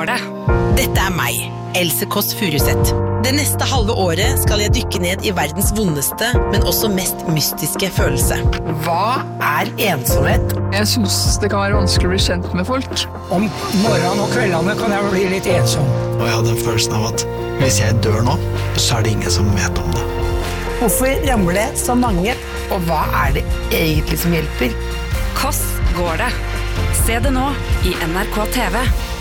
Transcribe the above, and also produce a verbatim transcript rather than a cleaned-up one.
går det? Dette er meg, Else Kåss Furuseth. Det neste halve året skal jeg dykke ned i verdens vondeste, men også mest mystiske følelse. Hva er ensomhet? Jeg synes det kan være vanskelig å bli kjent med folk. Om morgenen og kveldene kan jeg bli litt ensom. Og jeg hadde en følelsen av at hvis jeg dør nå, så er det ingen som vet om det. Hvorfor ramler det så mange? Og hva er det egentlig som hjelper? Kåss går det? Se det nå i N R K T V.